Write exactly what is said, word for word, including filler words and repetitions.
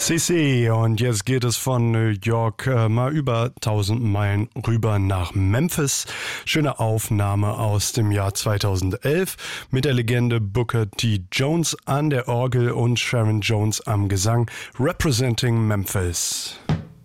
C und jetzt geht es von New York äh, mal über tausend Meilen rüber nach Memphis. Schöne Aufnahme aus dem Jahr zweitausendelf mit der Legende Booker T. Jones an der Orgel und Sharon Jones am Gesang. Representing Memphis.